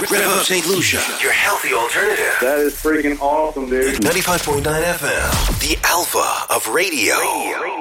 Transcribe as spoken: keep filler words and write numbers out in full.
Rev Up Saint Lucia, your healthy alternative. That is freaking awesome, dude. ninety-five point nine F M, the alpha of radio. radio.